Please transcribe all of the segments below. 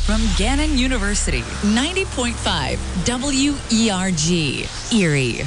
from Gannon University. 90.5 WERG, Erie.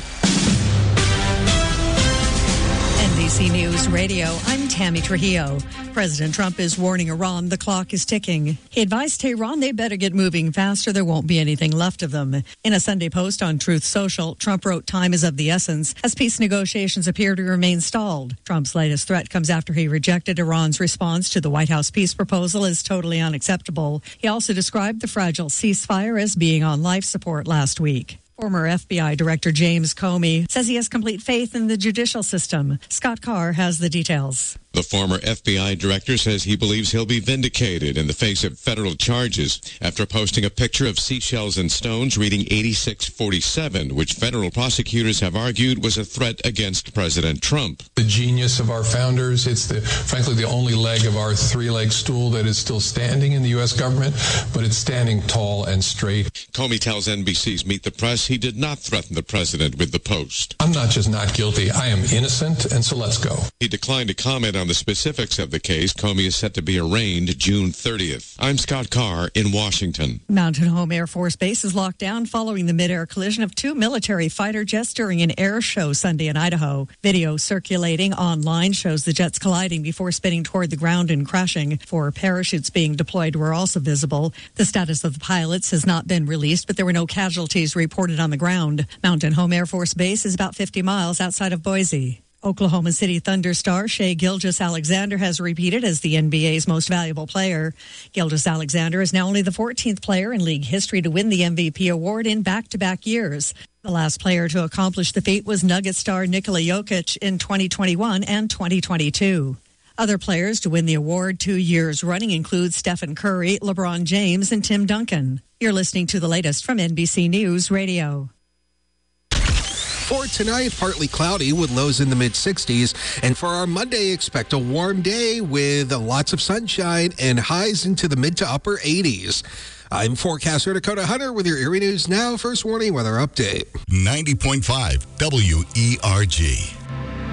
NBC News Radio, I'm Tammy Trujillo. President Trump is warning Iran the clock is ticking. He advised Tehran they better get moving faster. There won't be anything left of them. In a Sunday post on Truth Social, Trump wrote time is of the essence as peace negotiations appear to remain stalled. Trump's latest threat comes after he rejected Iran's response to the White House peace proposal as totally unacceptable. He also described the fragile ceasefire as being on life support last week. Former FBI Director James Comey says he has complete faith in the judicial system. Scott Carr has the details. The former FBI director says he believes he'll be vindicated in the face of federal charges after posting a picture of seashells and stones reading 8647, which federal prosecutors have argued was a threat against President Trump. The genius of our founders. It's frankly the only leg of our three-leg stool that is still standing in the U.S. government, but it's standing tall and straight. Comey tells NBC's Meet the Press he did not threaten the president with the post. I'm not just not guilty, I am innocent, and so let's go. He declined to comment on the specifics of the case. Comey is set to be arraigned June 30th. I'm Scott Carr in Washington. Mountain Home Air Force Base is locked down following the mid-air collision of two military fighter jets during an air show Sunday in Idaho. Video circulating online shows the jets colliding before spinning toward the ground and crashing. 4 parachutes being deployed were also visible. The status of the pilots has not been released, but there were no casualties reported on the ground. Mountain Home Air Force Base is about 50 miles outside of Boise. Oklahoma City Thunder star Shai Gilgeous-Alexander has repeated as the NBA's most valuable player. Gilgeous-Alexander is now only the 14th player in league history to win the MVP award in back-to-back years. The last player to accomplish the feat was Nuggets star Nikola Jokic in 2021 and 2022. Other players to win the award 2 years running include Stephen Curry, LeBron James, and Tim Duncan. You're listening to the latest from NBC News Radio. For tonight, partly cloudy with lows in the mid-60s. And for our Monday, expect a warm day with lots of sunshine and highs into the mid to upper 80s. I'm forecaster Dakota Hunter with your Erie News Now First Warning Weather Update. 90.5 WERG.